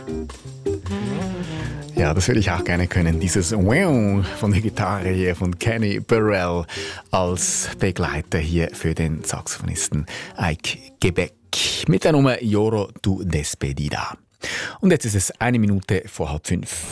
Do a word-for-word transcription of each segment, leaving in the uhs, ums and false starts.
Ja, das würde ich auch gerne können. Dieses Wow von der Gitarre hier von Kenny Burrell als Begleiter hier für den Saxophonisten Ike Quebec mit der Nummer Lloro tu despedida. Und jetzt ist es eine Minute vor halb fünf.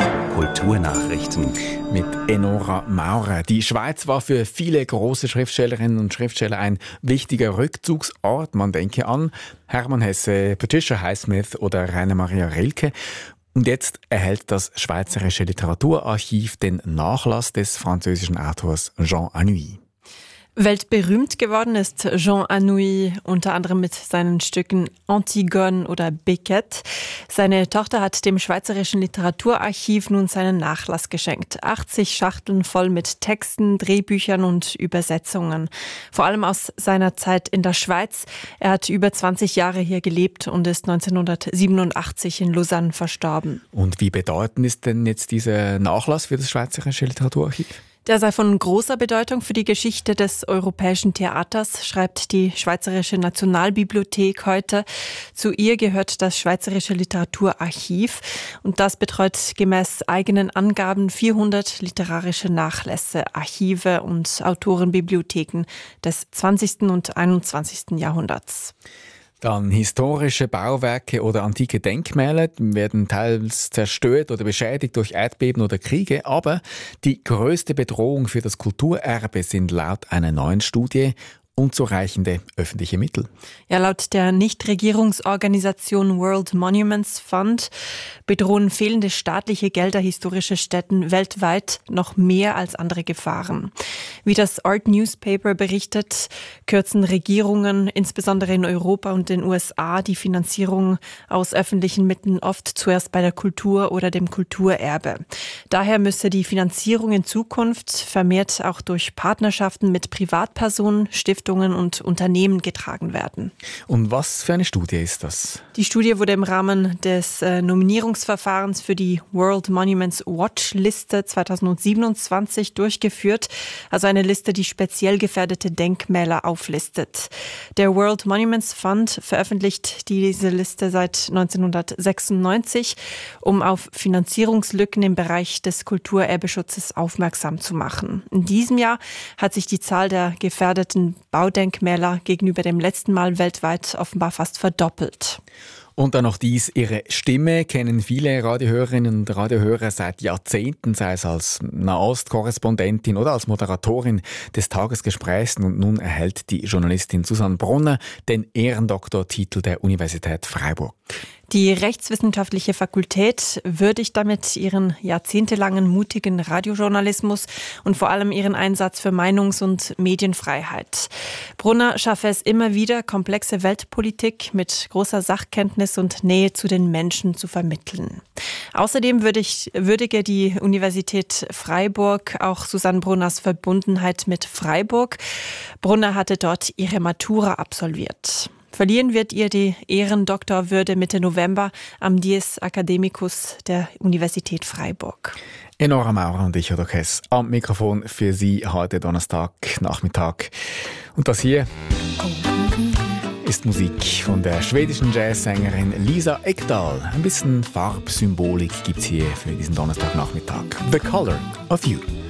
Kulturnachrichten mit Enora Maurer. Die Schweiz war für viele große Schriftstellerinnen und Schriftsteller ein wichtiger Rückzugsort. Man denke an Hermann Hesse, Patricia Highsmith oder Rainer Maria Rilke. Und jetzt erhält das Schweizerische Literaturarchiv den Nachlass des französischen Autors Jean Anouilh. Weltberühmt geworden ist Jean Anouilh unter anderem mit seinen Stücken Antigone oder Beckett. Seine Tochter hat dem Schweizerischen Literaturarchiv nun seinen Nachlass geschenkt. achtzig Schachteln voll mit Texten, Drehbüchern und Übersetzungen. Vor allem aus seiner Zeit in der Schweiz. Er hat über zwanzig Jahre hier gelebt und ist neunzehnhundertsiebenundachtzig in Lausanne verstorben. Und wie bedeutend ist denn jetzt dieser Nachlass für das Schweizerische Literaturarchiv? Der sei von großer Bedeutung für die Geschichte des europäischen Theaters, schreibt die Schweizerische Nationalbibliothek heute. Zu ihr gehört das Schweizerische Literaturarchiv und das betreut gemäß eigenen Angaben vierhundert literarische Nachlässe, Archive und Autorenbibliotheken des zwanzigsten und einundzwanzigsten Jahrhunderts. Dann historische Bauwerke oder antike Denkmäler werden teils zerstört oder beschädigt durch Erdbeben oder Kriege, aber die größte Bedrohung für das Kulturerbe sind laut einer neuen Studie unzureichende öffentliche Mittel. Ja, laut der Nichtregierungsorganisation World Monuments Fund bedrohen fehlende staatliche Gelder historische Stätten weltweit noch mehr als andere Gefahren. Wie das Art Newspaper berichtet, kürzen Regierungen, insbesondere in Europa und den U S A, die Finanzierung aus öffentlichen Mitteln oft zuerst bei der Kultur oder dem Kulturerbe. Daher müsse die Finanzierung in Zukunft vermehrt auch durch Partnerschaften mit Privatpersonen, Stiftungen und Unternehmen getragen werden. Und was für eine Studie ist das? Die Studie wurde im Rahmen des äh, Nominierungsverfahrens für die World Monuments Watch Liste zweitausendsiebenundzwanzig durchgeführt, also eine Liste, die speziell gefährdete Denkmäler auflistet. Der World Monuments Fund veröffentlicht diese Liste seit neunzehnhundertsechsundneunzig, um auf Finanzierungslücken im Bereich des Kulturerbe-Schutzes aufmerksam zu machen. In diesem Jahr hat sich die Zahl der gefährdeten Baudenkmäler gegenüber dem letzten Mal weltweit offenbar fast verdoppelt. Und dann noch dies, Ihre Stimme kennen viele Radiohörerinnen und Radiohörer seit Jahrzehnten, sei es als Nahost-Korrespondentin oder als Moderatorin des Tagesgesprächs. Und nun erhält die Journalistin Susanne Brunner den Ehrendoktortitel der Universität Freiburg. Die Rechtswissenschaftliche Fakultät würdigt damit ihren jahrzehntelangen mutigen Radiojournalismus und vor allem ihren Einsatz für Meinungs- und Medienfreiheit. Brunner schaffe es immer wieder, komplexe Weltpolitik mit großer Sachkenntnis und Nähe zu den Menschen zu vermitteln. Außerdem würdig, würdige die Universität Freiburg auch Susanne Brunners Verbundenheit mit Freiburg. Brunner hatte dort ihre Matura absolviert. Verliehen wird ihr die Ehrendoktorwürde Mitte November am Dies Academicus der Universität Freiburg. Enora Maurer und ich, Odo Kess, am Mikrofon für Sie heute Donnerstag Nachmittag. Und das hier ist Musik von der schwedischen Jazzsängerin Lisa Ekdahl. Ein bisschen Farbsymbolik gibt's hier für diesen Donnerstagnachmittag. The Color of You.